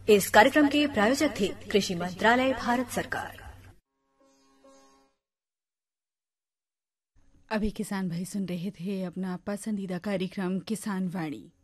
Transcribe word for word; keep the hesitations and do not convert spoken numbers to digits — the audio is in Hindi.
इस कार्यक्रम के प्रायोजक थे कृषि मंत्रालय, भारत सरकार। अभी किसान भाई सुन रहे थे अपना पसंदीदा कार्यक्रम किसान वाणी।